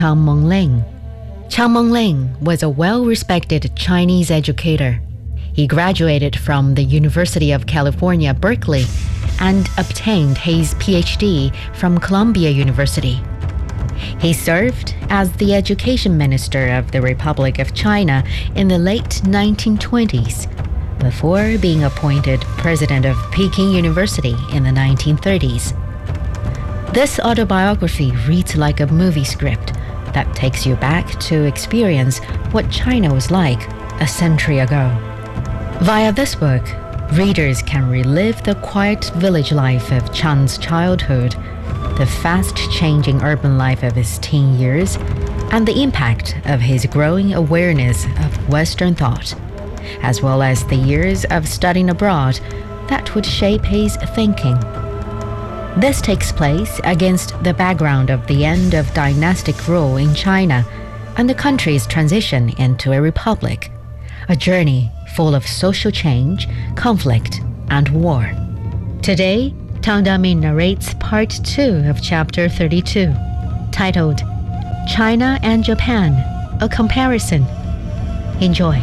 Chang Mengling. Chang Mengling was a well-respected Chinese educator. He graduated from the University of California, Berkeley, and obtained his PhD from Columbia University. He served as the education minister of the Republic of China in the late 1920s, before being appointed president of Peking University in the 1930s. This autobiography reads like a movie script that takes you back to experience what China was like a century ago. Via this book, readers can relive the quiet village life of Chang's childhood, the fast-changing urban life of his teen years, and the impact of his growing awareness of Western thought, as well as the years of studying abroad that would shape his thinking. This takes place against the background of the end of dynastic rule in China and the country's transition into a republic, a journey full of social change, conflict, and war. Today, Tang Damin narrates part 2 of chapter 32, titled China and Japan, a Comparison. Enjoy.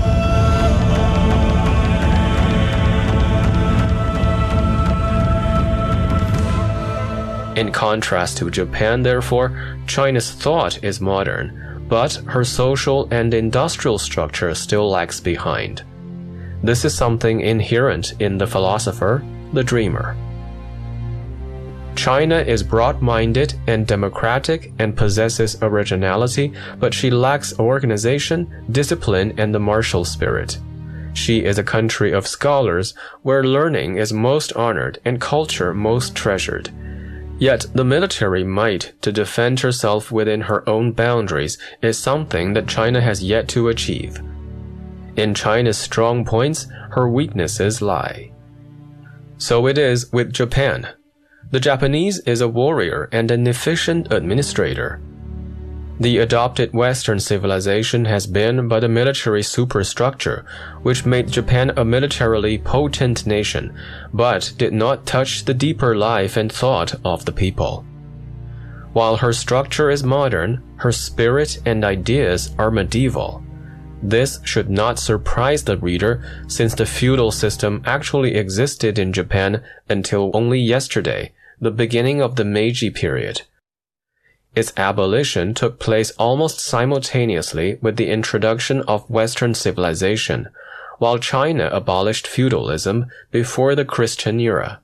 In contrast to Japan, therefore, China's thought is modern, but her social and industrial structure still lags behind. This is something inherent in the philosopher, the dreamer. China is broad-minded and democratic and possesses originality, but she lacks organization, discipline, and the martial spirit. She is a country of scholars where learning is most honored and culture most treasured. Yet the military might to defend herself within her own boundaries is something that China has yet to achieve. In China's strong points, her weaknesses lie. So it is with Japan. The Japanese is a warrior and an efficient administrator. The adopted Western civilization has been but a military superstructure, which made Japan a militarily potent nation, but did not touch the deeper life and thought of the people. While her structure is modern, her spirit and ideas are medieval. This should not surprise the reader, since the feudal system actually existed in Japan until only yesterday, the beginning of the Meiji period. Its abolition took place almost simultaneously with the introduction of Western civilization, while China abolished feudalism before the Christian era.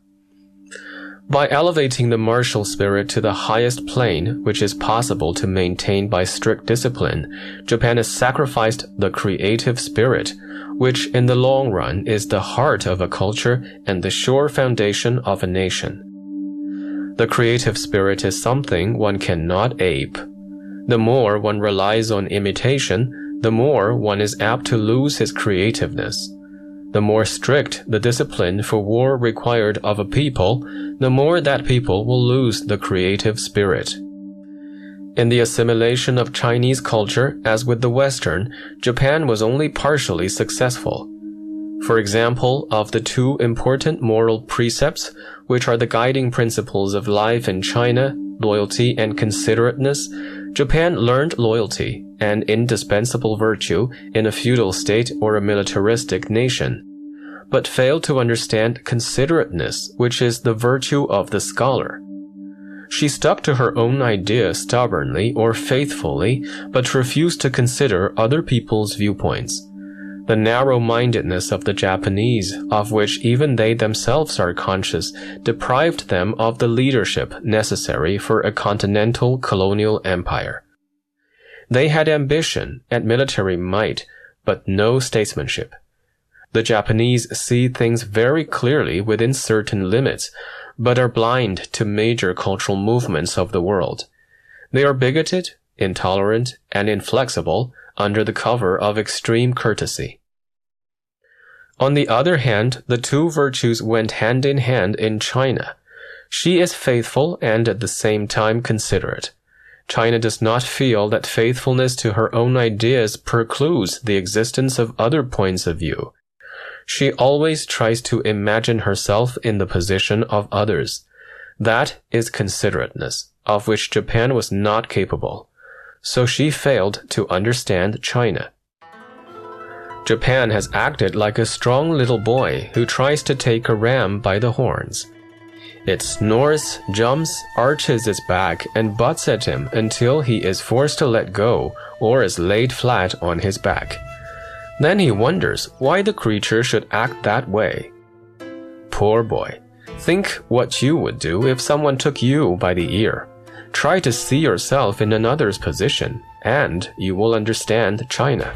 By elevating the martial spirit to the highest plane which is possible to maintain by strict discipline, Japan has sacrificed the creative spirit, which in the long run is the heart of a culture and the sure foundation of a nation. The creative spirit is something one cannot ape. The more one relies on imitation, the more one is apt to lose his creativeness. The more strict the discipline for war required of a people, the more that people will lose the creative spirit. In the assimilation of Chinese culture, as with the Western, Japan was only partially successful. For example, of the two important moral precepts, which are the guiding principles of life in China, loyalty and considerateness, Japan learned loyalty, an indispensable virtue in a feudal state or a militaristic nation, but failed to understand considerateness, which is the virtue of the scholar. She stuck to her own idea stubbornly or faithfully, but refused to consider other people's viewpoints. The narrow-mindedness of the Japanese, of which even they themselves are conscious, deprived them of the leadership necessary for a continental colonial empire. They had ambition and military might, but no statesmanship. The Japanese see things very clearly within certain limits, but are blind to major cultural movements of the world. They are bigoted, intolerant, and inflexible, under the cover of extreme courtesy. On the other hand, the two virtues went hand in hand in China. She is faithful and at the same time considerate. China does not feel that faithfulness to her own ideas precludes the existence of other points of view. She always tries to imagine herself in the position of others. That is considerateness, of which Japan was not capable. so she failed to understand China. Japan has acted like a strong little boy who tries to take a ram by the horns. It snores, jumps, arches its back, and butts at him until he is forced to let go or is laid flat on his back. Then he wonders why the creature should act that way. Poor boy. Think what you would do if someone took you by the ear. Try to see yourself in another's position, and you will understand China.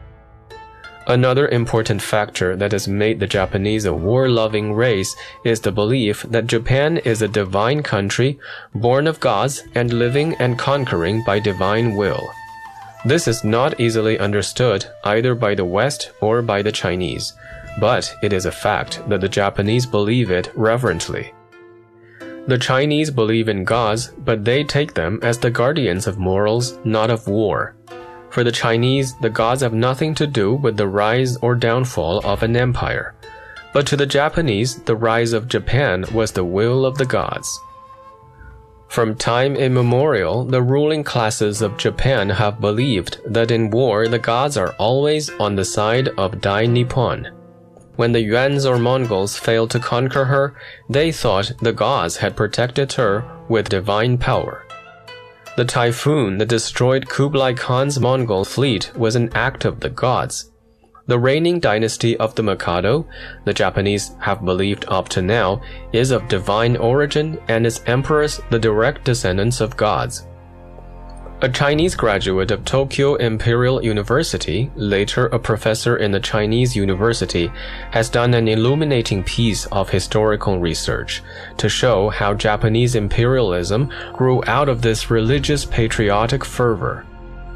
Another important factor that has made the Japanese a war-loving race is the belief that Japan is a divine country, born of gods and living and conquering by divine will. This is not easily understood either by the West or by the Chinese, but it is a fact that the Japanese believe it reverently. The Chinese believe in gods, but they take them as the guardians of morals, not of war. For the Chinese, the gods have nothing to do with the rise or downfall of an empire. But to the Japanese, the rise of Japan was the will of the gods. From time immemorial, the ruling classes of Japan have believed that in war the gods are always on the side of Dai Nippon. When the Yuans or Mongols failed to conquer her, they thought the gods had protected her with divine power. The typhoon that destroyed Kublai Khan's Mongol fleet was an act of the gods. The reigning dynasty of the Mikado, the Japanese have believed up to now, is of divine origin and its emperors the direct descendants of gods. A Chinese graduate of Tokyo Imperial University, later a professor in the Chinese University, has done an illuminating piece of historical research to show how Japanese imperialism grew out of this religious patriotic fervor.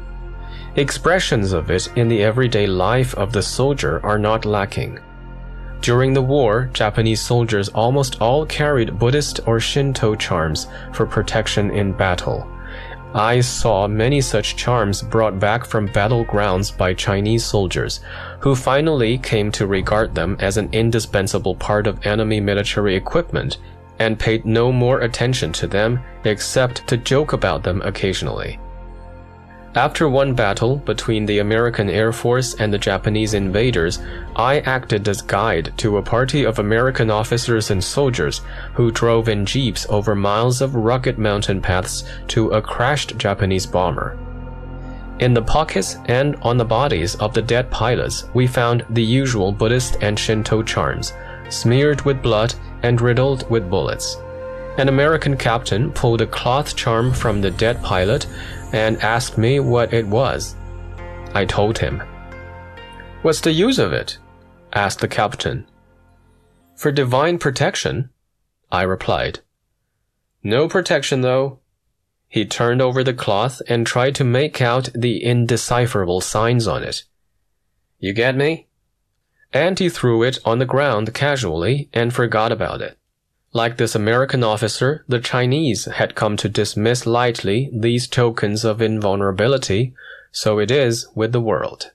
Expressions of it in the everyday life of the soldier are not lacking. During the war, Japanese soldiers almost all carried Buddhist or Shinto charms for protection in battle. I saw many such charms brought back from battlegrounds by Chinese soldiers, who finally came to regard them as an indispensable part of enemy military equipment and paid no more attention to them except to joke about them occasionally. After one battle between the American Air Force and the Japanese invaders, I acted as guide to a party of American officers and soldiers who drove in jeeps over miles of rugged mountain paths to a crashed Japanese bomber. In the pockets and on the bodies of the dead pilots, we found the usual Buddhist and Shinto charms, smeared with blood and riddled with bullets. An American captain pulled a cloth charm from the dead pilot and asked me what it was. I told him. "What's the use of it?" asked the captain. "For divine protection," I replied. "No protection, though." He turned over the cloth and tried to make out the indecipherable signs on it. "You get me?" And he threw it on the ground casually and forgot about it. Like this American officer, the Chinese had come to dismiss lightly these tokens of invulnerability, so it is with the world.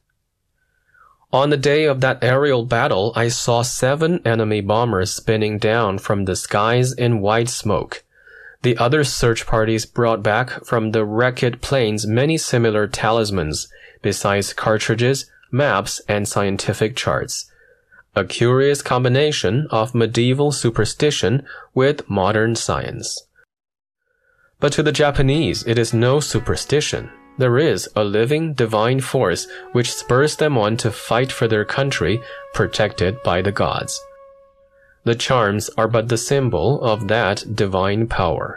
On the day of that aerial battle, I saw 7 enemy bombers spinning down from the skies in white smoke. The other search parties brought back from the wrecked planes many similar talismans, besides cartridges, maps, and scientific charts. A curious combination of medieval superstition with modern science. But to the Japanese, it is no superstition. There is a living divine force which spurs them on to fight for their country, protected by the gods. The charms are but the symbol of that divine power.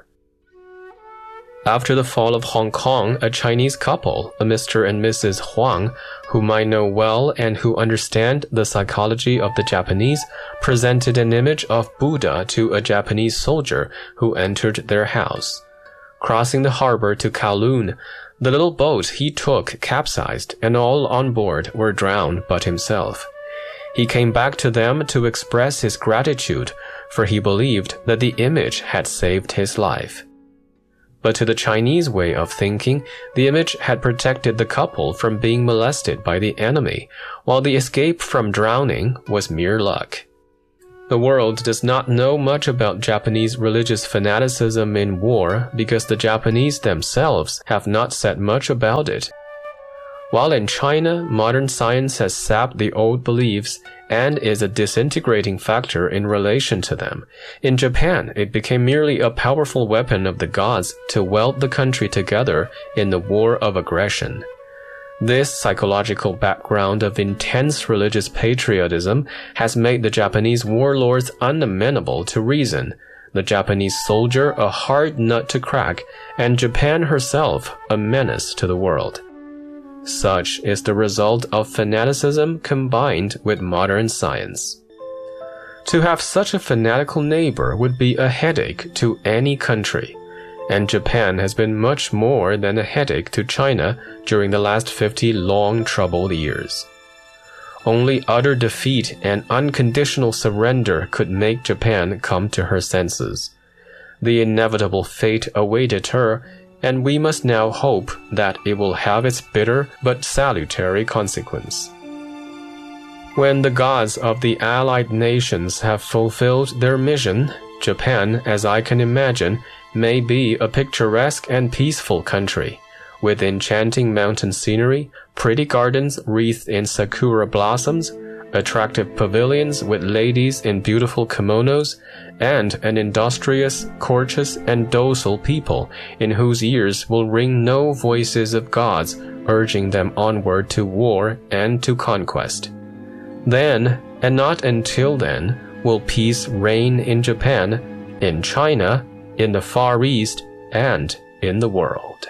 After the fall of Hong Kong, a Chinese couple, a Mr. and Mrs. Huang, whom I know well and who understand the psychology of the Japanese, presented an image of Buddha to a Japanese soldier who entered their house. Crossing the harbor to Kowloon, the little boat he took capsized, and all on board were drowned but himself. He came back to them to express his gratitude, for he believed that the image had saved his life. But to the Chinese way of thinking, the image had protected the couple from being molested by the enemy, while the escape from drowning was mere luck. The world does not know much about Japanese religious fanaticism in war because the Japanese themselves have not said much about it. While in China, modern science has sapped the old beliefs and is a disintegrating factor in relation to them, in Japan it became merely a powerful weapon of the gods to weld the country together in the war of aggression. This psychological background of intense religious patriotism has made the Japanese warlords unamenable to reason, the Japanese soldier a hard nut to crack, and Japan herself a menace to the world. Such is the result of fanaticism combined with modern science. To have such a fanatical neighbor would be a headache to any country, and Japan has been much more than a headache to China during the last 50 long troubled years. Only utter defeat and unconditional surrender could make Japan come to her senses. The inevitable fate awaited her, and we must now hope that it will have its bitter but salutary consequence. When the gods of the allied nations have fulfilled their mission, Japan, as I can imagine, may be a picturesque and peaceful country, with enchanting mountain scenery, pretty gardens wreathed in sakura blossoms, attractive pavilions with ladies in beautiful kimonos, and an industrious, courteous, and docile people in whose ears will ring no voices of gods urging them onward to war and to conquest. Then, and not until then, will peace reign in Japan, in China, in the Far East, and in the world.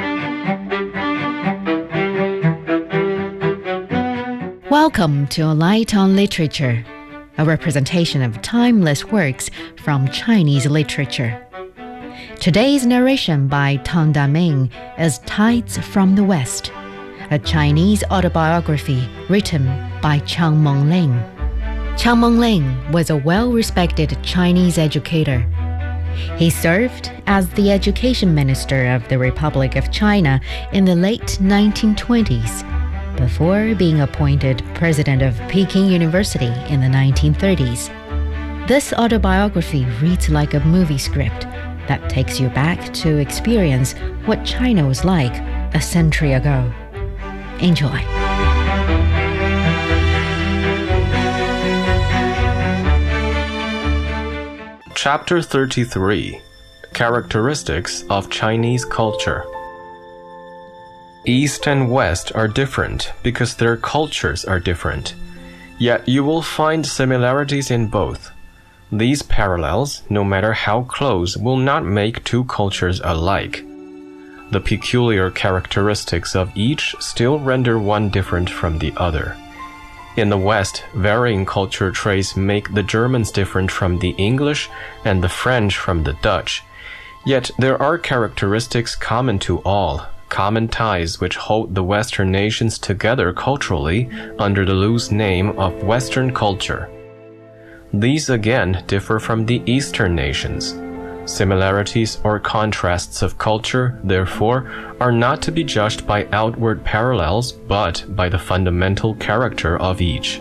Welcome to A Light on Literature, a representation of timeless works from Chinese literature. Today's narration by Tang Daming is Tides from the West, a Chinese autobiography written by Chang Mengling. Chang Mengling was a well-respected Chinese educator. He served as the education minister of the Republic of China in the late 1920s, before being appointed president of Peking University in the 1930s. This autobiography reads like a movie script that takes you back to experience what China was like a century ago. Enjoy. Chapter 33: Characteristics of Chinese Culture. East and West are different because their cultures are different, yet you will find similarities in both. These parallels, no matter how close, will not make two cultures alike. The peculiar characteristics of each still render one different from the other. In the West, varying culture traits make the Germans different from the English and the French from the Dutch. Yet there are characteristics common to all, common ties which hold the Western nations together culturally under the loose name of Western culture. These again differ from the Eastern nations. Similarities or contrasts of culture, therefore, are not to be judged by outward parallels, but by the fundamental character of each.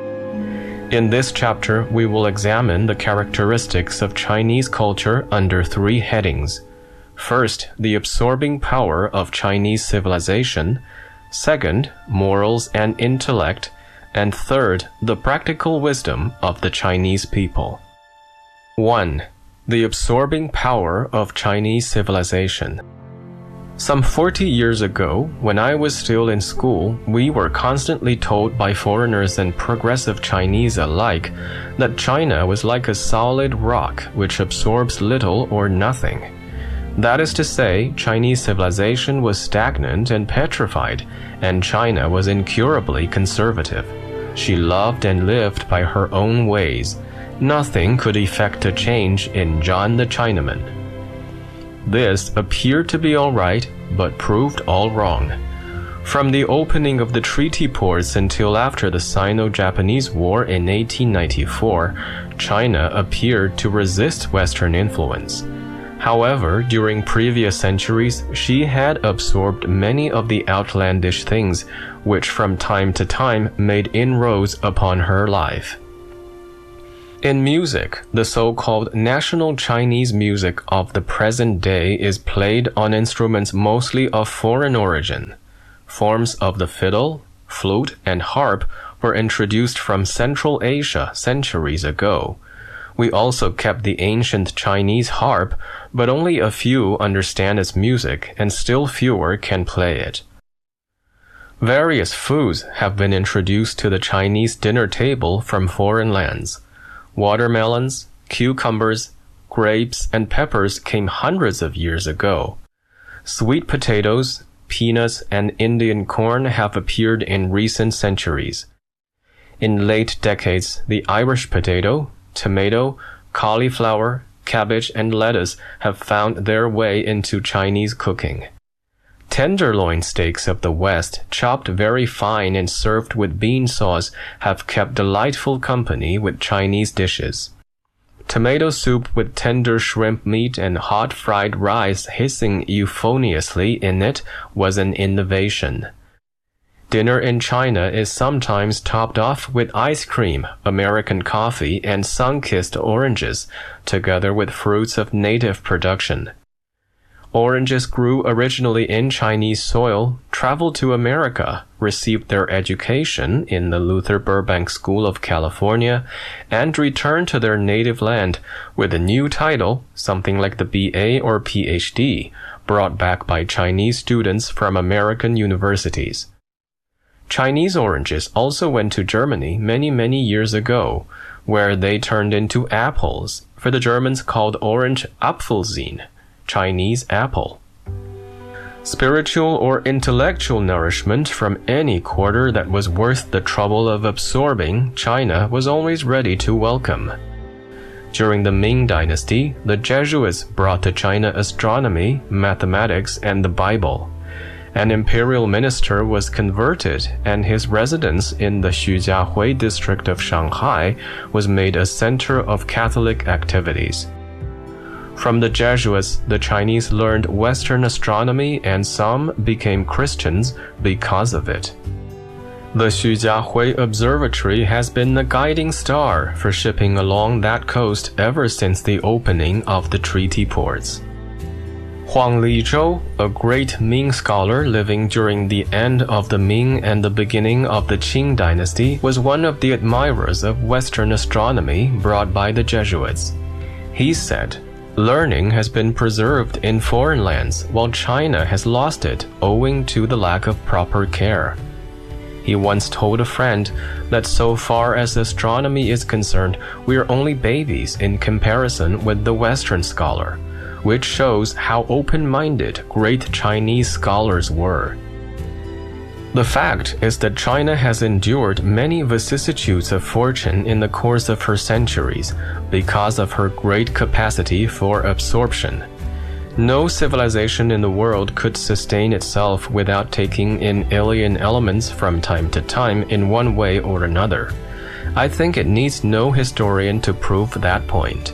In this chapter, we will examine the characteristics of Chinese culture under three headings. First, the absorbing power of Chinese civilization. Second, morals and intellect. And third, the practical wisdom of the Chinese people. 1. The absorbing power of Chinese civilization. Some 40 years ago, when I was still in school, we were constantly told by foreigners and progressive Chinese alike that China was like a solid rock which absorbs little or nothing. That is to say, Chinese civilization was stagnant and petrified, and China was incurably conservative. She loved and lived by her own ways. Nothing could effect a change in John the Chinaman. This appeared to be all right, but proved all wrong. From the opening of the treaty ports until after the Sino-Japanese War in 1894, China appeared to resist Western influence. However, during previous centuries, she had absorbed many of the outlandish things which from time to time made inroads upon her life. In music, the so-called national Chinese music of the present day is played on instruments mostly of foreign origin. Forms of the fiddle, flute, and harp were introduced from Central Asia centuries ago. We also kept the ancient Chinese harp, but only a few understand its music and still fewer can play it. Various foods have been introduced to the Chinese dinner table from foreign lands. Watermelons, cucumbers, grapes, and peppers came hundreds of years ago. Sweet potatoes, peanuts, and Indian corn have appeared in recent centuries. In late decades, the Irish potato, tomato, cauliflower, cabbage, and lettuce have found their way into Chinese cooking. Tenderloin steaks of the West, chopped very fine and served with bean sauce, have kept delightful company with Chinese dishes. Tomato soup with tender shrimp meat and hot fried rice hissing euphoniously in it was an innovation. Dinner in China is sometimes topped off with ice cream, American coffee, and sun-kissed oranges, together with fruits of native production. Oranges grew originally in Chinese soil, traveled to America, received their education in the Luther Burbank School of California, and returned to their native land with a new title, something like the BA or PhD, brought back by Chinese students from American universities. Chinese oranges also went to Germany many years ago, where they turned into apples, for the Germans called orange Apfelsine, Chinese apple. Spiritual or intellectual nourishment from any quarter that was worth the trouble of absorbing, China was always ready to welcome. During the Ming Dynasty, the Jesuits brought to China astronomy, mathematics, and the Bible. An imperial minister was converted, and his residence in the Xujiahui district of Shanghai was made a center of Catholic activities. From the Jesuits, the Chinese learned Western astronomy and some became Christians because of it. The Xujiahui Observatory has been the guiding star for shipping along that coast ever since the opening of the treaty ports. Huang Lizhou, a great Ming scholar living during the end of the Ming and the beginning of the Qing dynasty, was one of the admirers of Western astronomy brought by the Jesuits. He said, "Learning has been preserved in foreign lands, while China has lost it owing to the lack of proper care." He once told a friend that so far as astronomy is concerned, we are only babies in comparison with the Western scholar, which shows how open-minded great Chinese scholars were. The fact is that China has endured many vicissitudes of fortune in the course of her centuries because of her great capacity for absorption. No civilization in the world could sustain itself without taking in alien elements from time to time in one way or another. I think it needs no historian to prove that point.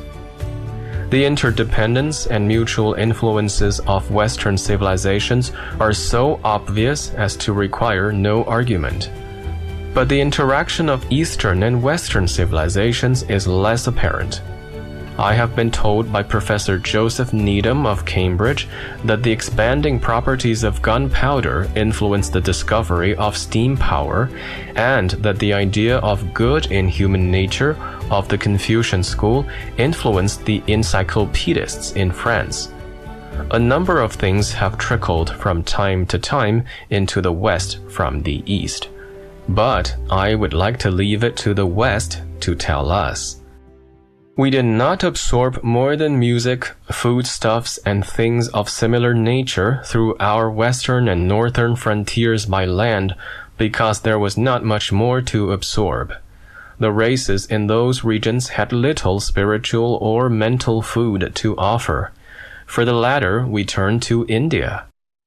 The interdependence and mutual influences of Western civilizations are so obvious as to require no argument. But the interaction of Eastern and Western civilizations is less apparent. I have been told by Professor Joseph Needham of Cambridge that the expanding properties of gunpowder influenced the discovery of steam power, and that the idea of good in human nature of the Confucian school influenced the encyclopedists in France. A number of things have trickled from time to time into the West from the East. But I would like to leave it to the West to tell us. We did not absorb more than music, foodstuffs, and things of similar nature through our western and northern frontiers by land because there was not much more to absorb. The races in those regions had little spiritual or mental food to offer. For the latter, we turned to India.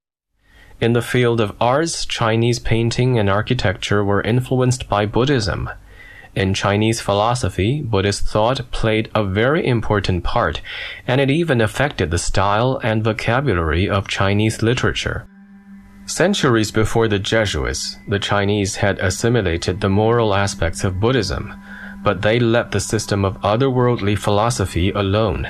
In the field of arts, Chinese painting and architecture were influenced by Buddhism. In Chinese philosophy, Buddhist thought played a very important part, and it even affected the style and vocabulary of Chinese literature. Centuries before the Jesuits, the Chinese had assimilated the moral aspects of Buddhism, but they let the system of otherworldly philosophy alone.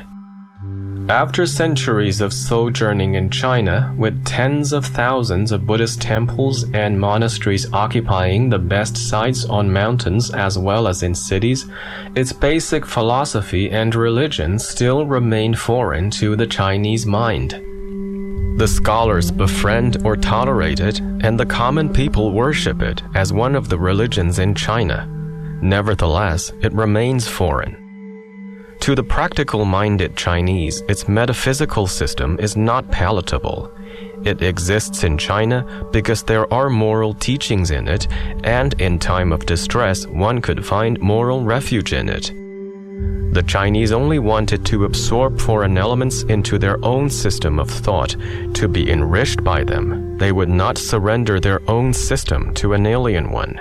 After centuries of sojourning in China, with tens of thousands of Buddhist temples and monasteries occupying the best sites on mountains as well as in cities, its basic philosophy and religion still remain foreign to the Chinese mind. The scholars befriend or tolerate it, and the common people worship it as one of the religions in China. Nevertheless, it remains foreign. To the practical-minded Chinese, its metaphysical system is not palatable. It exists in China because there are moral teachings in it, and in time of distress, one could find moral refuge in it. The Chinese only wanted to absorb foreign elements into their own system of thought, to be enriched by them. They would not surrender their own system to an alien one.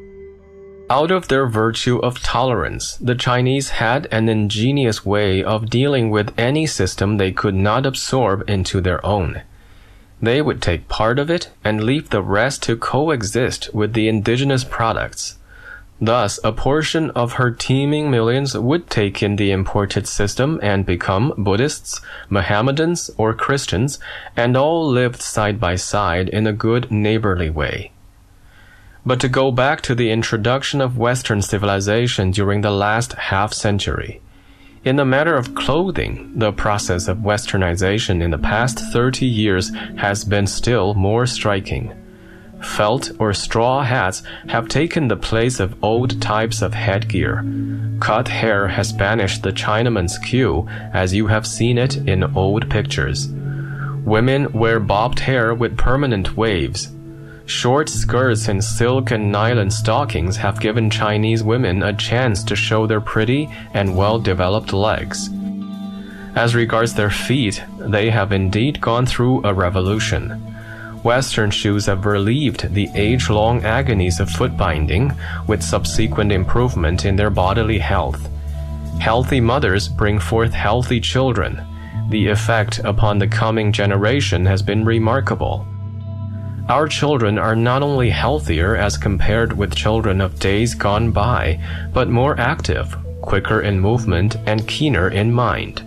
Out of their virtue of tolerance, the Chinese had an ingenious way of dealing with any system they could not absorb into their own. They would take part of it and leave the rest to coexist with the indigenous products. Thus, a portion of her teeming millions would take in the imported system and become Buddhists, Mohammedans, or Christians, and all lived side by side in a good neighborly way. But to go back to the introduction of Western civilization during the last half-century, in the matter of clothing, the process of Westernization in the past 30 years has been still more striking. Felt or straw hats have taken the place of old types of headgear. Cut hair has banished the Chinaman's queue as you have seen it in old pictures. Women wear bobbed hair with permanent waves. Short skirts and silk and nylon stockings have given Chinese women a chance to show their pretty and well-developed legs. As regards their feet, they have indeed gone through a revolution. Western shoes have relieved the age-long agonies of foot binding, with subsequent improvement in their bodily health. Healthy mothers bring forth healthy children. The effect upon the coming generation has been remarkable. Our children are not only healthier as compared with children of days gone by, but more active, quicker in movement, and keener in mind.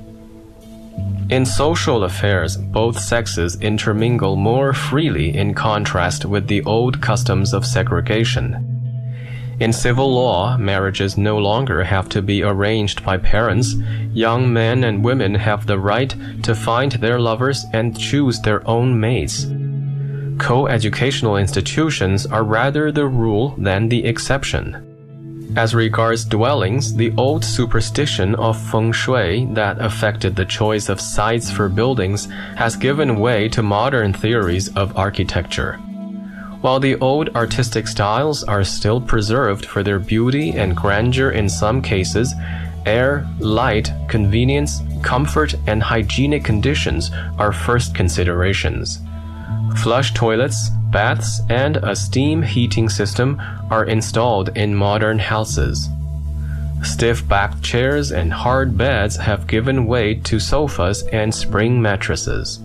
In social affairs, both sexes intermingle more freely in contrast with the old customs of segregation. In civil law, marriages no longer have to be arranged by parents. Young men and women have the right to find their lovers and choose their own mates. Co-educational institutions are rather the rule than the exception. As regards dwellings, the old superstition of feng shui that affected the choice of sites for buildings has given way to modern theories of architecture. While the old artistic styles are still preserved for their beauty and grandeur in some cases, air, light, convenience, comfort, and hygienic conditions are first considerations. Flush toilets, baths, and a steam heating system are installed in modern houses. Stiff-backed chairs and hard beds have given way to sofas and spring mattresses.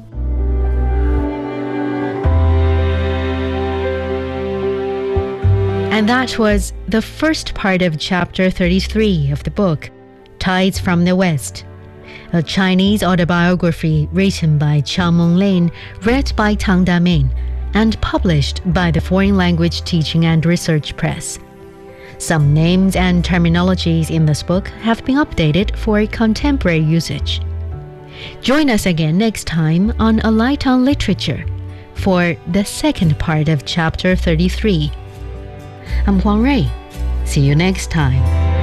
And that was the first part of chapter 33 of the book, Tides from the West, a Chinese autobiography written by Chang-Meng Lin, read by Tang Daming, and published by the Foreign Language Teaching and Research Press. Some names and terminologies in this book have been updated for contemporary usage. Join us again next time on A Light on Literature for the second part of chapter 33. I'm Huang Rui. See you next time.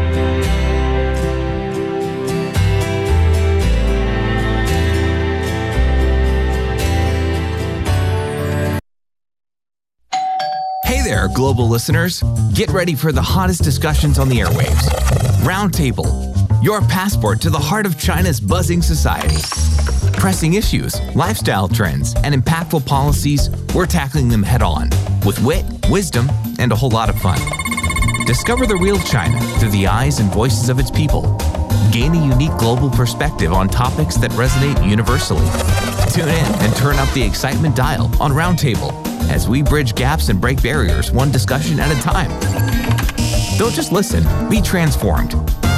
Hey there, global listeners. Get ready for the hottest discussions on the airwaves. Roundtable, your passport to the heart of China's buzzing society. Pressing issues, lifestyle trends, and impactful policies, we're tackling them head on with wit, wisdom, and a whole lot of fun. Discover the real China through the eyes and voices of its people. Gain a unique global perspective on topics that resonate universally. Tune in and turn up the excitement dial on Roundtable as we bridge gaps and break barriers one discussion at a time. Don't just listen, be transformed.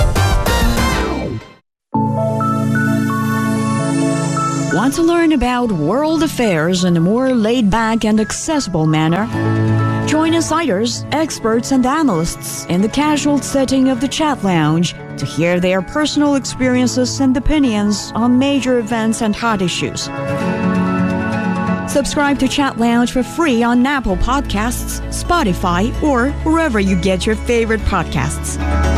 Want to learn about world affairs in a more laid-back and accessible manner? Join insiders, experts, and analysts in the casual setting of the Chat Lounge to hear their personal experiences and opinions on major events and hot issues. Subscribe to Chat Lounge for free on Apple Podcasts, Spotify, or wherever you get your favorite podcasts.